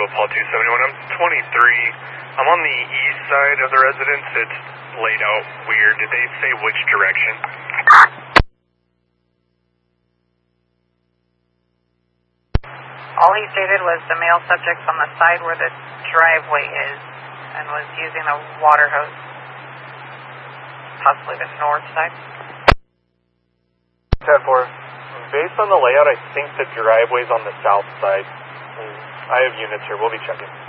Paul 271. I'm 23. I'm on the east side of the residence. It's laid out weird. Did they say which direction? All he stated was the male subject's on the side where the driveway is and was using a water hose. Possibly the north side. 10-4. Based on the layout, I think the driveway's on the south side. I have units here. We'll be checking.